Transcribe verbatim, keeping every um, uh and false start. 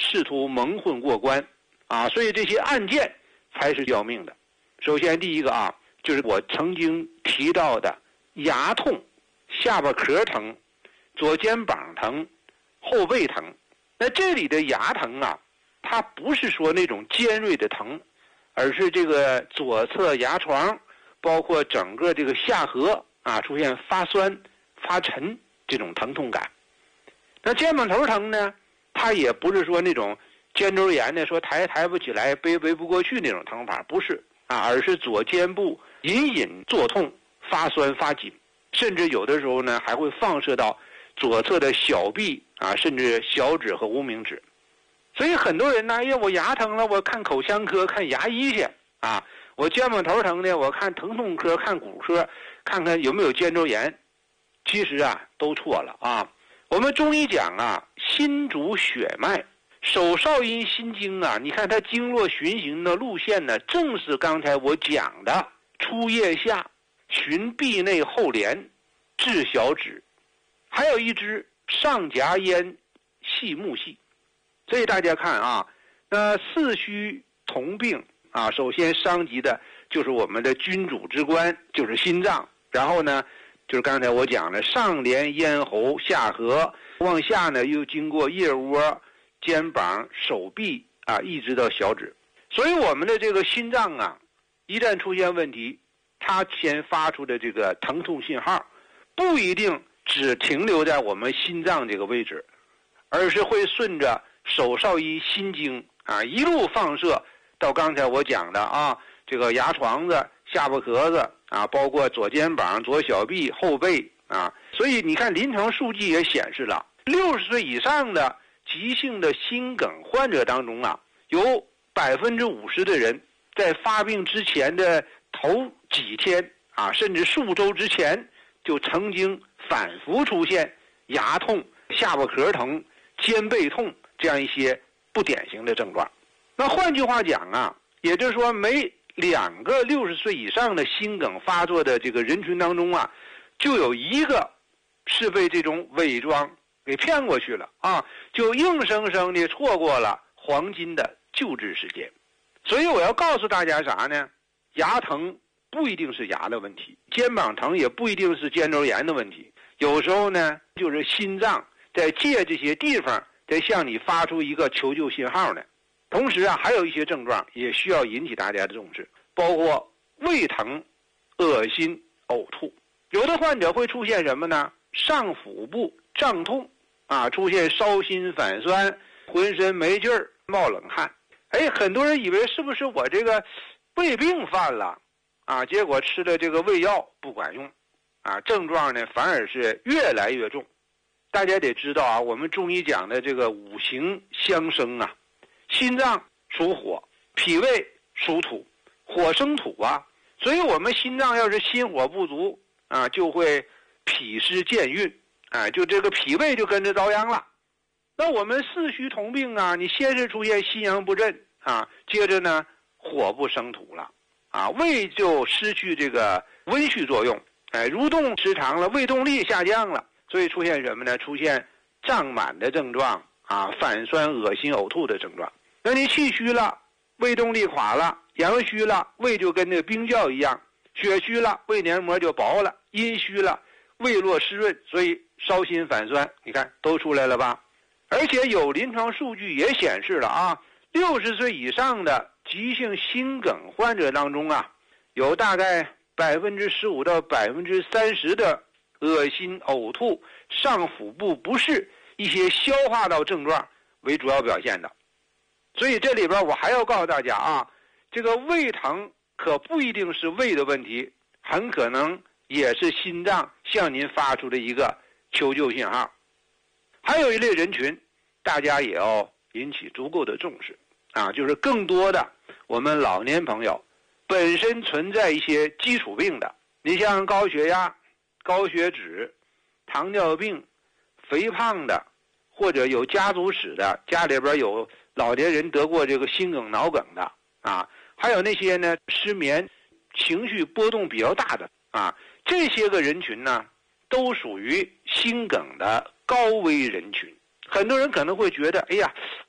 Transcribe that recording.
试图蒙混过关啊，所以这些案件才是要命的。首先第一个啊，就是我曾经提到的牙痛、下巴壳疼、左肩膀疼、后背疼。那这里的牙疼啊，它不是说那种尖锐的疼，而是这个左侧牙床包括整个这个下颌啊出现发酸发沉这种疼痛感。那肩膀头疼呢，它也不是说那种肩周炎的说抬抬不起来背背不过去那种疼法，不是啊，而是左肩部隐隐作痛发酸发紧，甚至有的时候呢还会放射到左侧的小臂啊，甚至小指和无名指。所以很多人呢，哎呀我牙疼了我看口腔科看牙医去啊，我肩膀头疼呢我看疼痛科看骨科看看有没有肩周炎。其实啊都错了啊。我们中医讲啊，心主血脉，手少阴心经啊，你看它经络循行的路线呢，正是刚才我讲的出腋下循臂内后廉至小指，还有一支上颊咽细目细。所以大家看啊，那四虚同病啊，首先伤及的就是我们的君主之官，就是心脏，然后呢就是刚才我讲的上连咽喉下颌，往下呢又经过腋窝、肩膀、手臂啊，一直到小指。所以我们的这个心脏啊，一旦出现问题，它先发出的这个疼痛信号不一定只停留在我们心脏这个位置，而是会顺着手少阴心经啊一路放射到刚才我讲的啊这个牙床子、下巴壳子啊，包括左肩膀、左小臂、后背啊。所以你看临床数据也显示了，六十岁以上的急性的心梗患者当中啊，有百分之五十的人在发病之前的头几天啊，甚至数周之前就曾经反复出现牙痛、下巴壳疼、肩背痛这样一些不典型的症状。那换句话讲啊，也就是说每两个六十岁以上的心梗发作的这个人群当中啊，就有一个是被这种伪装给骗过去了啊，就硬生生的错过了黄金的救治时间。所以我要告诉大家啥呢？牙疼不一定是牙的问题，肩膀疼也不一定是肩周炎的问题，有时候呢就是心脏在借这些地方在向你发出一个求救信号呢。同时啊，还有一些症状也需要引起大家的重视，包括胃疼、恶心、呕吐。有的患者会出现什么呢？上腹部胀痛啊，出现烧心反酸，浑身没劲儿，冒冷汗。哎，很多人以为是不是我这个胃病犯了啊？结果吃的这个胃药不管用啊，症状呢反而是越来越重。大家得知道啊，我们中医讲的这个五行相生啊，心脏属火，脾胃属土，火生土啊，所以我们心脏要是心火不足啊，就会脾湿健运，啊，就这个脾胃就跟着遭殃了。那我们四虚同病啊，你先是出现心阳不振啊，接着呢火不生土了啊，胃就失去这个温煦作用，哎，蠕动时长了，胃动力下降了，所以出现什么呢？出现胀满的症状啊，反酸、恶心、呕吐的症状。那你气虚了，胃动力垮了；阳虚了，胃就跟那个冰窖一样；血虚了，胃黏膜就薄了；阴虚了，胃络湿润，所以烧心反酸，你看都出来了吧？而且有临床数据也显示了啊，六十岁以上的急性心梗患者当中啊，有大概百分之十五到百分之三十的恶心、呕吐、上腹部不适一些消化道症状为主要表现的。所以这里边我还要告诉大家啊，这个胃疼可不一定是胃的问题，很可能也是心脏向您发出的一个求救信号。还有一类人群，大家也要引起足够的重视啊，就是更多的我们老年朋友本身存在一些基础病的，你像高血压、高血脂、糖尿病、肥胖的，或者有家族史的，家里边有老年人得过这个心梗、脑梗的啊，还有那些呢失眠、情绪波动比较大的啊，这些个人群呢，都属于心梗的高危人群。很多人可能会觉得，哎呀，